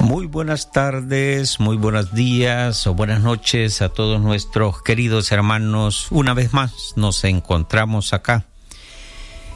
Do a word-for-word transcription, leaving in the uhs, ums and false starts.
Muy buenas tardes, muy buenos días o buenas noches a todos nuestros queridos hermanos. Una vez más nos encontramos acá